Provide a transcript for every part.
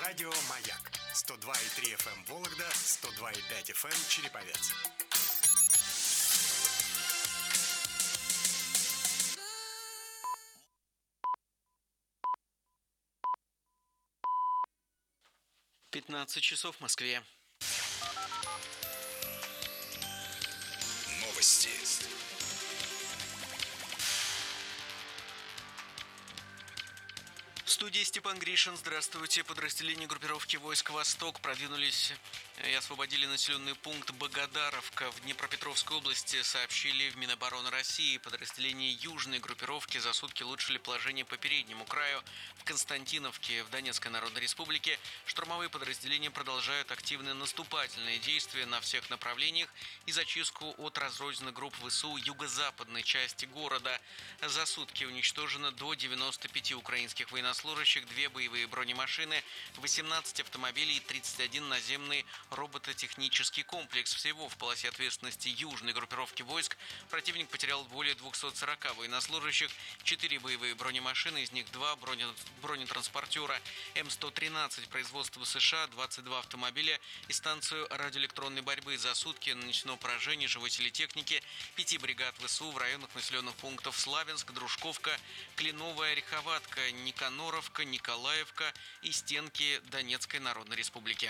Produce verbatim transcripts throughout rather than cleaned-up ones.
Радио «Маяк». сто два и три эф эм Вологда, сто два и пять эф эм Череповец. пятнадцать часов в Москве. Новости. В студии Степан Гришин. Здравствуйте. Подразделения группировки войск «Восток» продвинулись и освободили населенный пункт Богодаровка в Днепропетровской области, сообщили в Минобороны России. Подразделения южной группировки за сутки улучшили положение по переднему краю. В Константиновке в Донецкой Народной Республике штурмовые подразделения продолжают активные наступательные действия на всех направлениях и зачистку от разрозненных групп ВСУ юго-западной части города. За сутки уничтожено до девяноста пяти украинских военнослужащих, две боевые бронемашины, восемнадцать автомобилей и тридцать один наземный робототехнический комплекс. Всего в полосе ответственности южной группировки войск противник потерял более двухсот сорока военнослужащих, четыре боевые бронемашины, из них два бронетранспортера Эм сто тринадцать производства США, двадцать два автомобиля и станцию радиоэлектронной борьбы. За сутки нанесено поражение живой силе техники пяти бригад ВСУ в районах населенных пунктов Славянск, Дружковка, Кленовая, Ореховатка, Никаноровка, Николаевка и Стенки Донецкой Народной Республики.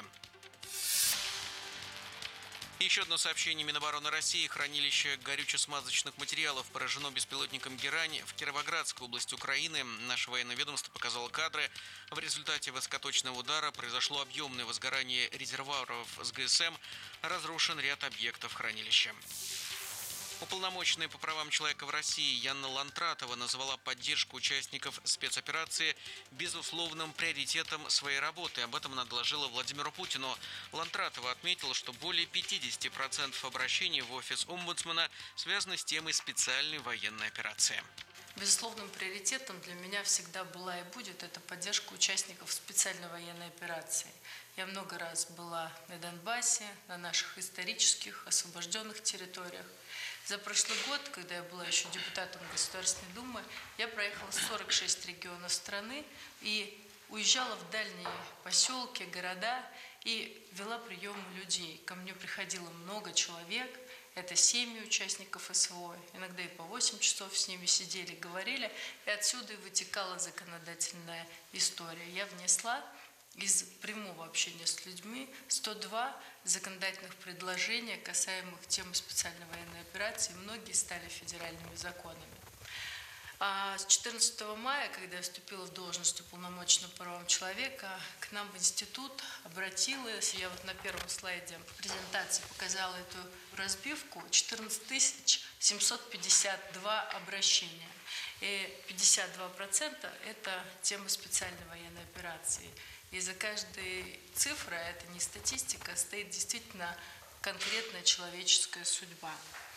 Еще одно сообщение Минобороны России. Хранилище горюче-смазочных материалов поражено беспилотником «Герань» в Кировоградской области Украины. Наше военное ведомство показало кадры. В результате высокоточного удара произошло объемное возгорание резервуаров с гэ эс эм. Разрушен ряд объектов хранилища. Уполномоченная по правам человека в России Яна Лантратова назвала поддержку участников спецоперации безусловным приоритетом своей работы. Об этом она доложила Владимиру Путину. Лантратова отметила, что более пятьдесят процентов обращений в офис омбудсмена связаны с темой специальной военной операции. Безусловным приоритетом для меня всегда была и будет это поддержка участников специальной военной операции. Я много раз была на Донбассе, на наших исторических освобожденных территориях. За прошлый год, когда я была еще депутатом Государственной Думы, я проехала сорок шесть регионов страны и уезжала в дальние поселки, города и вела приемы людей. Ко мне приходило много человек. Это семьи участников эс вэ о, иногда и по восемь часов с ними сидели, говорили, и отсюда и вытекала законодательная история. Я внесла из прямого общения с людьми сто два законодательных предложения, касаемых темы специальной военной операции, многие стали федеральными законами. А с четырнадцатого мая, когда я вступила в должность уполномоченного по правам человека, к нам в институт обратилась, я вот на первом слайде презентации показала эту разбивку, четырнадцать тысяч семьсот пятьдесят два обращения. И пятьдесят два процента это тема специальной военной операции. И за каждой цифрой, это не статистика, стоит действительно конкретная человеческая судьба.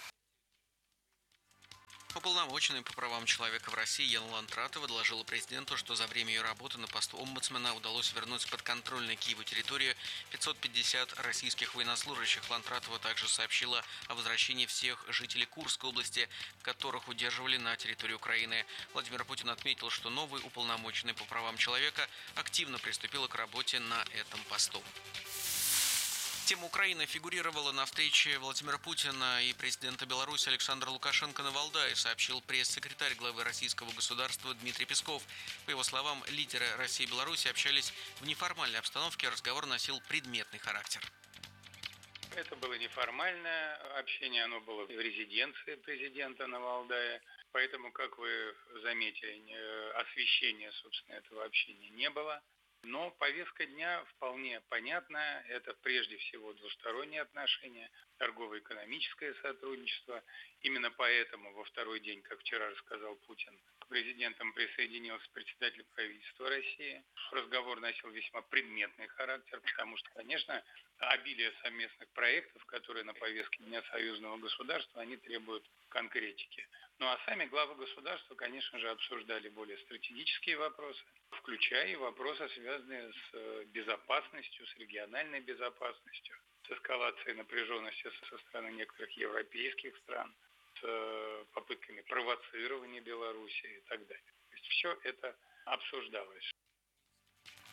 Уполномоченная по правам человека в России Яна Лантратова доложила президенту, что за время ее работы на посту омбудсмена удалось вернуть с подконтрольной Киеву территорию пятьсот пятьдесят российских военнослужащих. Лантратова также сообщила о возвращении всех жителей Курской области, которых удерживали на территории Украины. Владимир Путин отметил, что новый уполномоченный по правам человека активно приступила к работе на этом посту. Тема Украины фигурировала на встрече Владимира Путина и президента Беларуси Александра Лукашенко на Валдае, сообщил пресс-секретарь главы российского государства Дмитрий Песков. По его словам, лидеры России и Беларуси общались в неформальной обстановке, разговор носил предметный характер. Это было неформальное общение, оно было в резиденции президента на Валдае. Поэтому, как вы заметили, освещения, собственно, этого общения не было. Но повестка дня вполне понятная. Это прежде всего двусторонние отношения, торгово-экономическое сотрудничество. Именно поэтому во второй день, как вчера рассказал Путин, к президентам присоединился председатель правительства России. Разговор носил весьма предметный характер, потому что, конечно, обилие совместных проектов, которые на повестке дня союзного государства, они требуют конкретики. Ну а сами главы государства, конечно же, обсуждали более стратегические вопросы, включая и вопросы, связанные с безопасностью, с региональной безопасностью, с эскалацией напряженности со стороны некоторых европейских стран, с попытками провоцирования Беларуси и так далее. То есть все это обсуждалось.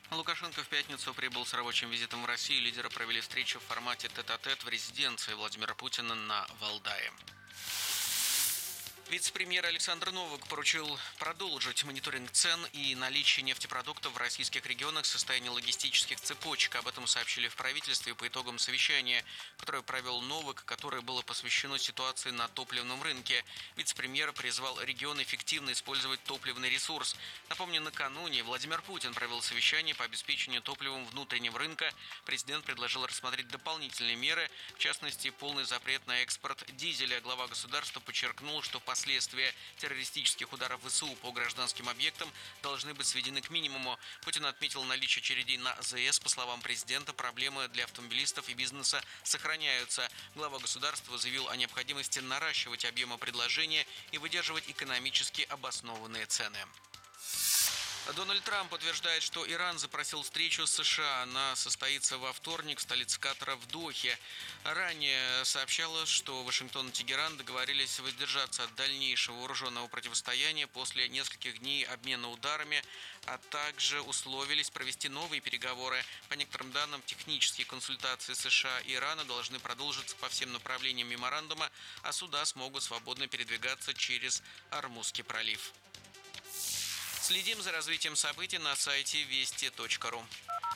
Лукашенко в пятницу прибыл с рабочим визитом в Россию. Лидеры провели встречу в формате тет-а-тет в резиденции Владимира Путина на Валдае. Вице-премьер Александр Новак поручил продолжить мониторинг цен и наличия нефтепродуктов в российских регионах, состояние логистических цепочек. Об этом сообщили в правительстве по итогам совещания, которое провел Новак, которое было посвящено ситуации на топливном рынке. Вице-премьер призвал регионы эффективно использовать топливный ресурс. Напомню, накануне Владимир Путин провел совещание по обеспечению топливом внутреннего рынка. Президент предложил рассмотреть дополнительные меры, в частности, полный запрет на экспорт дизеля. Глава государства подчеркнул, что в Последствия террористических ударов ВСУ по гражданским объектам должны быть сведены к минимуму. Путин отметил наличие очередей на АЗС. По словам президента, проблемы для автомобилистов и бизнеса сохраняются. Глава государства заявил о необходимости наращивать объемы предложения и выдерживать экономически обоснованные цены. Дональд Трамп утверждает, что Иран запросил встречу с США. Она состоится во вторник в столице Катара в Дохе. Ранее сообщалось, что Вашингтон и Тегеран договорились воздержаться от дальнейшего вооруженного противостояния после нескольких дней обмена ударами, а также условились провести новые переговоры. По некоторым данным, технические консультации США и Ирана должны продолжиться по всем направлениям меморандума, а суда смогут свободно передвигаться через Ормузский пролив. Следим за развитием событий на сайте вести точка ру.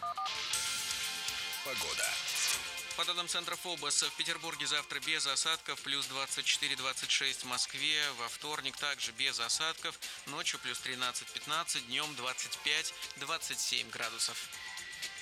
Погода. По данным Центра ФОБОС, в Петербурге завтра без осадков, плюс двадцать четыре - двадцать шесть в Москве, во вторник также без осадков, ночью плюс тринадцать - пятнадцать, днем двадцать пять - двадцать семь градусов.